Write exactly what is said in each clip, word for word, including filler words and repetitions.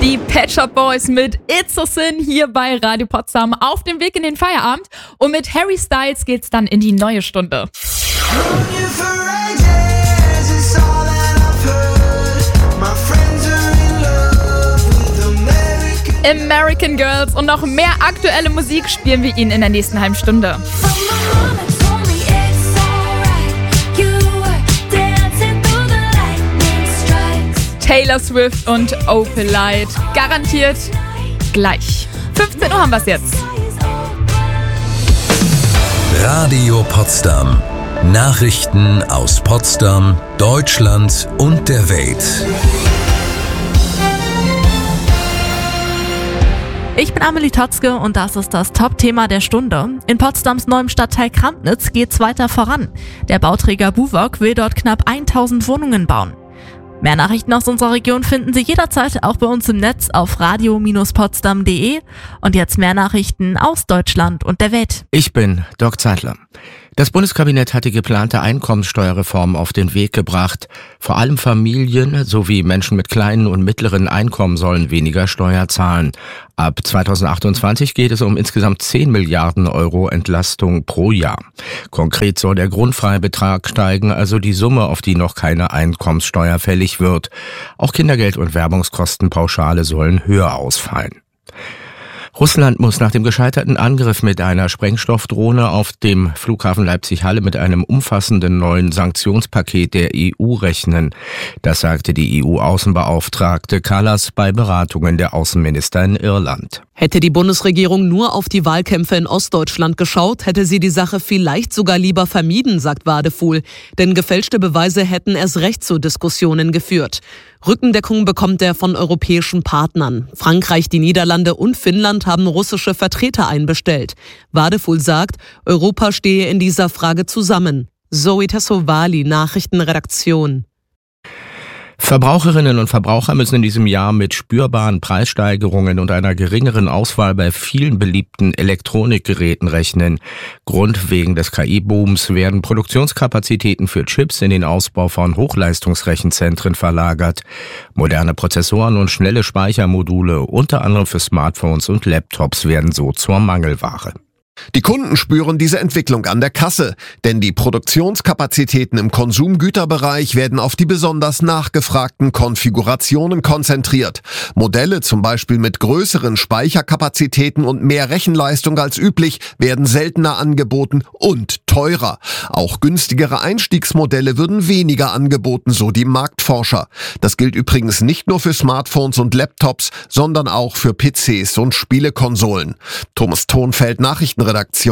Die Pet Shop Boys mit It's a Sin hier bei Radio Potsdam auf dem Weg in den Feierabend. Und mit Harry Styles geht's dann in die neue Stunde. American Girls und noch mehr aktuelle Musik spielen wir Ihnen in der nächsten halben Stunde. Taylor Swift und Opel Light. Garantiert gleich. fünfzehn Uhr haben wir es jetzt. Radio Potsdam. Nachrichten aus Potsdam, Deutschland und der Welt. Ich bin Amelie Totzke und das ist das Top-Thema der Stunde. In Potsdams neuem Stadtteil Krampnitz geht's weiter voran. Der Bauträger Buwog will dort knapp tausend Wohnungen bauen. Mehr Nachrichten aus unserer Region finden Sie jederzeit auch bei uns im Netz auf radio Bindestrich potsdam punkt de. Und jetzt mehr Nachrichten aus Deutschland und der Welt. Ich bin Dirk Zeitler. Das Bundeskabinett hat die geplante Einkommenssteuerreform auf den Weg gebracht. Vor allem Familien sowie Menschen mit kleinen und mittleren Einkommen sollen weniger Steuer zahlen. Ab zweitausendachtundzwanzig geht es um insgesamt zehn Milliarden Euro Entlastung pro Jahr. Konkret soll der Grundfreibetrag steigen, also die Summe, auf die noch keine Einkommenssteuer fällig wird. Auch Kindergeld und Werbungskostenpauschale sollen höher ausfallen. Russland muss nach dem gescheiterten Angriff mit einer Sprengstoffdrohne auf dem Flughafen Leipzig-Halle mit einem umfassenden neuen Sanktionspaket der E U rechnen. Das sagte die E U-Außenbeauftragte Kallas bei Beratungen der Außenminister in Irland. Hätte die Bundesregierung nur auf die Wahlkämpfe in Ostdeutschland geschaut, hätte sie die Sache vielleicht sogar lieber vermieden, sagt Wadefuhl. Denn gefälschte Beweise hätten erst recht zu Diskussionen geführt. Rückendeckung bekommt er von europäischen Partnern. Frankreich, die Niederlande und Finnland haben russische Vertreter einbestellt. Wadefuhl sagt, Europa stehe in dieser Frage zusammen. Zoe Tassovali, Nachrichtenredaktion. Verbraucherinnen und Verbraucher müssen in diesem Jahr mit spürbaren Preissteigerungen und einer geringeren Auswahl bei vielen beliebten Elektronikgeräten rechnen. Grund wegen des K I-Booms werden Produktionskapazitäten für Chips in den Ausbau von Hochleistungsrechenzentren verlagert. Moderne Prozessoren und schnelle Speichermodule, unter anderem für Smartphones und Laptops, werden so zur Mangelware. Die Kunden spüren diese Entwicklung an der Kasse, denn die Produktionskapazitäten im Konsumgüterbereich werden auf die besonders nachgefragten Konfigurationen konzentriert. Modelle zum Beispiel mit größeren Speicherkapazitäten und mehr Rechenleistung als üblich werden seltener angeboten und teurer. Auch günstigere Einstiegsmodelle würden weniger angeboten, so die Marktforscher. Das gilt übrigens nicht nur für Smartphones und Laptops, sondern auch für P Cs und Spielekonsolen. Thomas Thonfeld, Nachrichtenredaktion.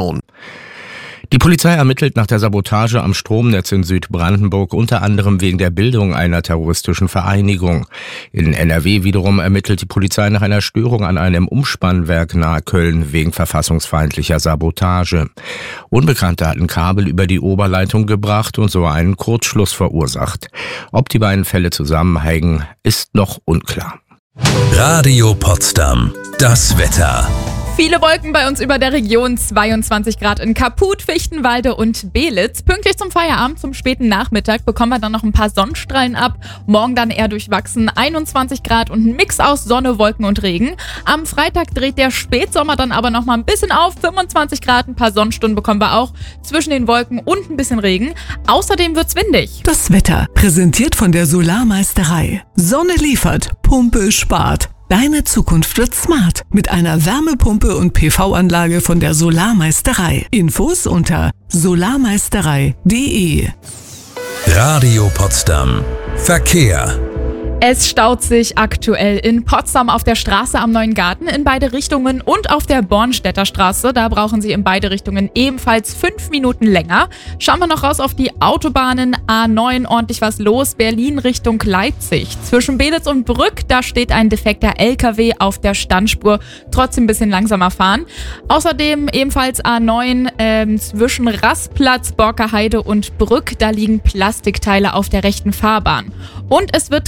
Die Polizei ermittelt nach der Sabotage am Stromnetz in Südbrandenburg unter anderem wegen der Bildung einer terroristischen Vereinigung. In N R W wiederum ermittelt die Polizei nach einer Störung an einem Umspannwerk nahe Köln wegen verfassungsfeindlicher Sabotage. Unbekannte hatten Kabel über die Oberleitung gebracht und so einen Kurzschluss verursacht. Ob die beiden Fälle zusammenhängen, ist noch unklar. Radio Potsdam. Das Wetter. Viele Wolken bei uns über der Region, zweiundzwanzig Grad in Kaput, Fichtenwalde und Belitz. Pünktlich zum Feierabend, zum späten Nachmittag, bekommen wir dann noch ein paar Sonnenstrahlen ab. Morgen dann eher durchwachsen, einundzwanzig Grad und ein Mix aus Sonne, Wolken und Regen. Am Freitag dreht der Spätsommer dann aber noch mal ein bisschen auf, fünfundzwanzig Grad, ein paar Sonnenstunden bekommen wir auch zwischen den Wolken und ein bisschen Regen. Außerdem wird's windig. Das Wetter, präsentiert von der Solarmeisterei. Sonne liefert, Pumpe spart. Deine Zukunft wird smart mit einer Wärmepumpe und P V-Anlage von der Solarmeisterei. Infos unter solarmeisterei punkt de. Radio Potsdam. Verkehr. Es staut sich aktuell in Potsdam auf der Straße am Neuen Garten in beide Richtungen und auf der Bornstädter Straße. Da brauchen Sie in beide Richtungen ebenfalls fünf Minuten länger. Schauen wir noch raus auf die Autobahnen. A neun, ordentlich was los. Berlin Richtung Leipzig. Zwischen Belitz und Brück, da steht ein defekter L K W auf der Standspur. Trotzdem ein bisschen langsamer fahren. Außerdem ebenfalls A neun ähm, zwischen Rastplatz, Borker Heide und Brück. Da liegen Plastikteile auf der rechten Fahrbahn. Und es wird geblitzt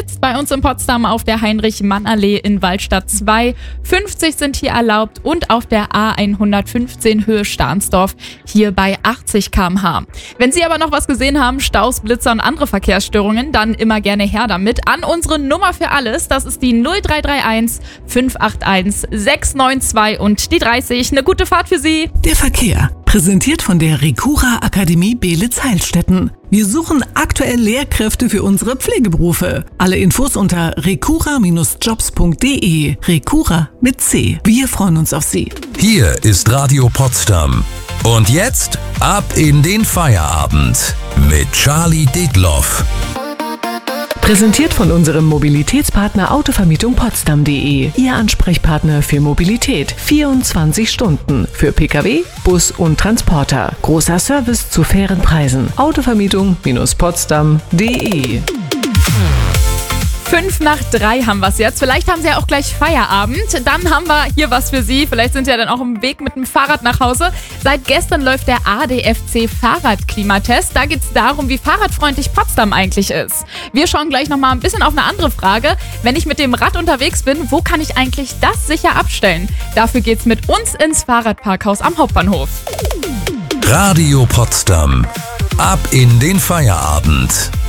Jetzt bei uns in Potsdam auf der Heinrich-Mann-Allee in Waldstadt zwei. fünfzig sind hier erlaubt und auf der A hundertfünfzehn Höhe Stahnsdorf hier bei achtzig Kilometer pro Stunde. Wenn Sie aber noch was gesehen haben, Staus, Blitzer und andere Verkehrsstörungen, dann immer gerne her damit an unsere Nummer für alles. Das ist die null drei drei eins fünf acht eins sechs neun zwei und die dreißig. Eine gute Fahrt für Sie. Der Verkehr. Präsentiert von der Recura Akademie Beelitz-Heilstätten. Wir suchen aktuell Lehrkräfte für unsere Pflegeberufe. Alle Infos unter recura Bindestrich jobs punkt de. Recura mit C. Wir freuen uns auf Sie. Hier ist Radio Potsdam. Und jetzt ab in den Feierabend mit Charlie Detloff. Präsentiert von unserem Mobilitätspartner Autovermietung Potsdam punkt de. Ihr Ansprechpartner für Mobilität. vierundzwanzig Stunden. Für Pkw, Bus und Transporter. Großer Service zu fairen Preisen. Autovermietung Potsdam punkt de. Fünf nach drei haben wir es jetzt. Vielleicht haben Sie ja auch gleich Feierabend. Dann haben wir hier was für Sie. Vielleicht sind Sie ja dann auch im Weg mit dem Fahrrad nach Hause. Seit gestern läuft der A D F C Fahrradklimatest. Da geht es darum, wie fahrradfreundlich Potsdam eigentlich ist. Wir schauen gleich nochmal ein bisschen auf eine andere Frage. Wenn ich mit dem Rad unterwegs bin, wo kann ich eigentlich das sicher abstellen? Dafür geht's mit uns ins Fahrradparkhaus am Hauptbahnhof. Radio Potsdam. Ab in den Feierabend.